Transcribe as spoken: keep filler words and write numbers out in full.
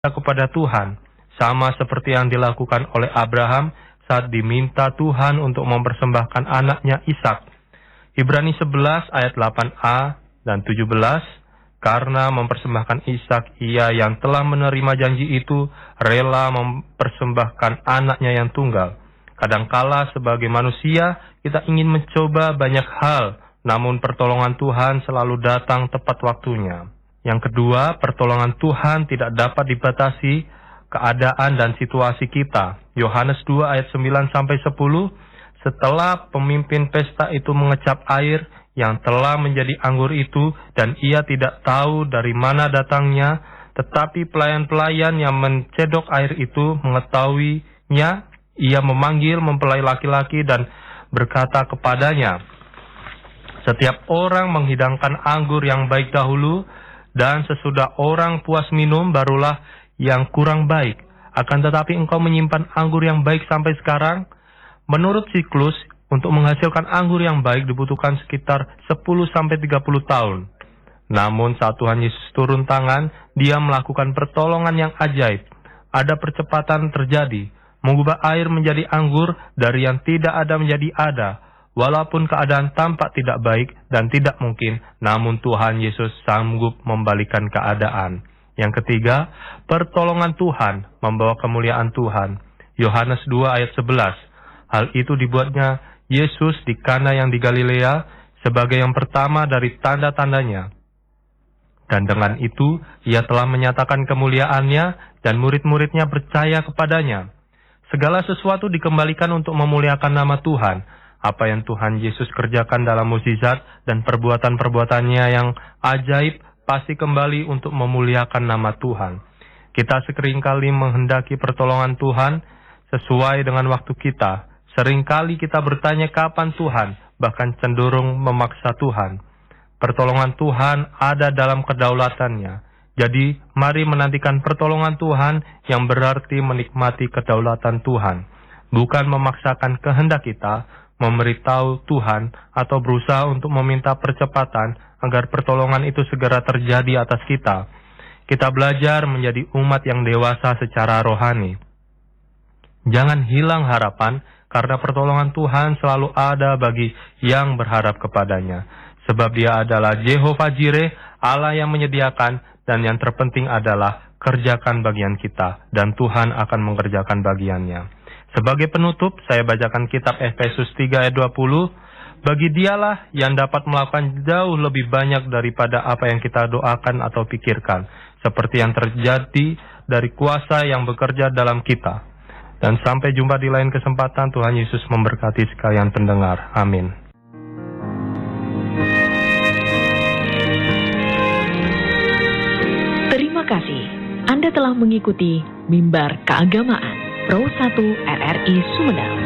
kepada Tuhan, sama seperti yang dilakukan oleh Abraham saat diminta Tuhan untuk mempersembahkan anaknya Ishak. Ibrani sebelas ayat delapan a dan tujuh belas, karena mempersembahkan Ishak, ia yang telah menerima janji itu rela mempersembahkan anaknya yang tunggal. Kadangkala sebagai manusia kita ingin mencoba banyak hal, namun pertolongan Tuhan selalu datang tepat waktunya. Yang kedua, pertolongan Tuhan tidak dapat dibatasi keadaan dan situasi kita. Yohanes dua ayat sembilan sampai sepuluh, setelah pemimpin pesta itu mengecap air yang telah menjadi anggur itu, dan ia tidak tahu dari mana datangnya, tetapi pelayan-pelayan yang mencedok air itu mengetahuinya, ia memanggil mempelai laki-laki dan berkata kepadanya, "Setiap orang menghidangkan anggur yang baik dahulu, dan sesudah orang puas minum, barulah yang kurang baik. Akan tetapi engkau menyimpan anggur yang baik sampai sekarang." Menurut siklus, untuk menghasilkan anggur yang baik dibutuhkan sekitar sepuluh sampai tiga puluh tahun. Namun saat Tuhan Yesus turun tangan, dia melakukan pertolongan yang ajaib. Ada percepatan terjadi, mengubah air menjadi anggur, dari yang tidak ada menjadi ada. Walaupun keadaan tampak tidak baik dan tidak mungkin, namun Tuhan Yesus sanggup membalikan keadaan. Yang ketiga, pertolongan Tuhan membawa kemuliaan Tuhan. Yohanes dua ayat sebelas. Hal itu dibuatnya Yesus di Kana yang di Galilea sebagai yang pertama dari tanda-tandanya. Dan dengan itu, ia telah menyatakan kemuliaannya dan murid-muridnya percaya kepadanya. Segala sesuatu dikembalikan untuk memuliakan nama Tuhan. Apa yang Tuhan Yesus kerjakan dalam mukjizat dan perbuatan-perbuatannya yang ajaib pasti kembali untuk memuliakan nama Tuhan. Kita seringkali menghendaki pertolongan Tuhan sesuai dengan waktu kita. Seringkali kita bertanya kapan Tuhan, bahkan cenderung memaksa Tuhan. Pertolongan Tuhan ada dalam kedaulatannya. Jadi, mari menantikan pertolongan Tuhan yang berarti menikmati kedaulatan Tuhan. Bukan memaksakan kehendak kita, memberitahu Tuhan, atau berusaha untuk meminta percepatan agar pertolongan itu segera terjadi atas kita. Kita belajar menjadi umat yang dewasa secara rohani. Jangan hilang harapan, karena pertolongan Tuhan selalu ada bagi yang berharap kepadanya. Sebab Dia adalah Jehovah Jireh, Allah yang menyediakan, dan yang terpenting adalah kerjakan bagian kita, dan Tuhan akan mengerjakan bagiannya. Sebagai penutup, saya bacakan kitab Efesus tiga ayat dua puluh. Bagi Dialah yang dapat melakukan jauh lebih banyak daripada apa yang kita doakan atau pikirkan, seperti yang terjadi dari kuasa yang bekerja dalam kita. Dan sampai jumpa di lain kesempatan. Tuhan Yesus memberkati sekalian pendengar. Amin. Terima kasih. Anda telah mengikuti Mimbar Keagamaan Pro satu R R I Sumedang.